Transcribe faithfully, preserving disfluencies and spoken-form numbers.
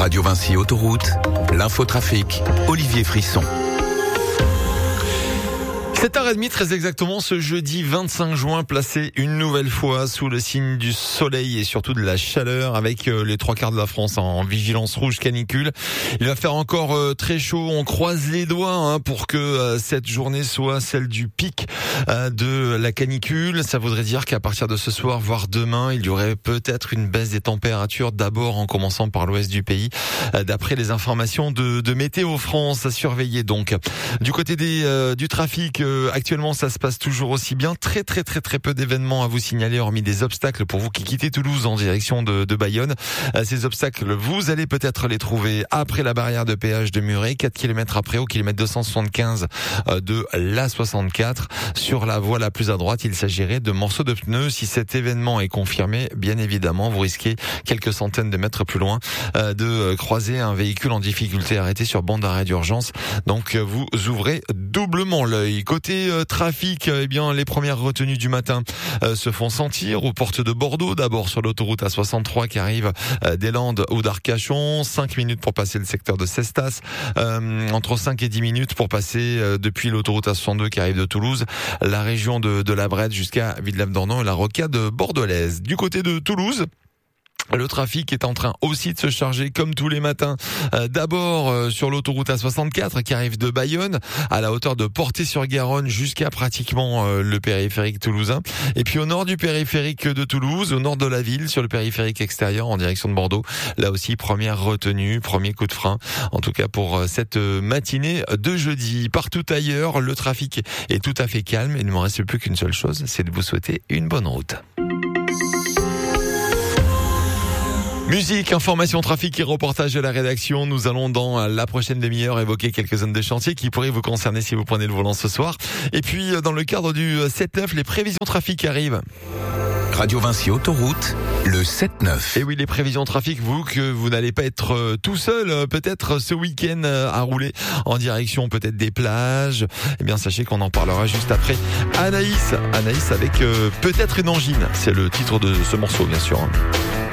Radio Vinci Autoroute, l'infotrafic, Olivier Frisson. sept heures trente, très exactement, ce jeudi vingt-cinq juin, placé une nouvelle fois sous le signe du soleil et surtout de la chaleur, avec les trois quarts de la France en vigilance rouge canicule. Il va faire encore très chaud, on croise les doigts hein, pour que cette journée soit celle du pic de la canicule. Ça voudrait dire qu'à partir de ce soir, voire demain, il y aurait peut-être une baisse des températures, d'abord en commençant par l'ouest du pays, d'après les informations de, de Météo France à surveiller. Donc, du côté des, euh, du trafic, actuellement, ça se passe toujours aussi bien. Très, très, très, très peu d'événements à vous signaler, hormis des obstacles pour vous qui quittez Toulouse en direction de, de Bayonne. Ces obstacles, vous allez peut-être les trouver après la barrière de péage de Muret, quatre kilomètres après, au kilomètre deux cent soixante-quinze de l'A soixante-quatre. Sur la voie la plus à droite, il s'agirait de morceaux de pneus. Si cet événement est confirmé, bien évidemment, vous risquez quelques centaines de mètres plus loin de croiser un véhicule en difficulté arrêté sur bande d'arrêt d'urgence. Donc, vous ouvrez doublement l'œil. Côté euh, trafic, eh bien les premières retenues du matin euh, se font sentir aux portes de Bordeaux. D'abord sur l'autoroute A soixante-trois qui arrive euh, des Landes ou d'Arcachon. cinq minutes pour passer le secteur de Cestas. Euh, entre cinq et dix minutes pour passer euh, depuis l'autoroute A soixante-deux qui arrive de Toulouse, la région de, de la Brette jusqu'à Villeneuve-d'Ornon et la rocade bordelaise. Du côté de Toulouse, le trafic est en train aussi de se charger comme tous les matins. Euh, d'abord euh, sur l'autoroute A soixante-quatre qui arrive de Bayonne à la hauteur de Portet-sur-Garonne jusqu'à pratiquement euh, le périphérique toulousain. Et puis au nord du périphérique de Toulouse, au nord de la ville, sur le périphérique extérieur en direction de Bordeaux. Là aussi, première retenue, premier coup de frein. En tout cas pour euh, cette matinée de jeudi. Partout ailleurs, le trafic est tout à fait calme. Il ne me reste plus qu'une seule chose, c'est de vous souhaiter une bonne route. Musique, information, trafic et reportage de la rédaction. Nous allons dans la prochaine demi-heure évoquer quelques zones de chantier qui pourraient vous concerner si vous prenez le volant ce soir. Et puis dans le cadre du sept neuf, les prévisions trafic arrivent. Radio Vinci Autoroute, le sept neuf. Et oui, les prévisions trafic, vous, que vous n'allez pas être tout seul, peut-être ce week-end à rouler en direction peut-être des plages. Eh bien, sachez qu'on en parlera juste après. Anaïs, Anaïs avec euh, peut-être une angine. C'est le titre de ce morceau, bien sûr.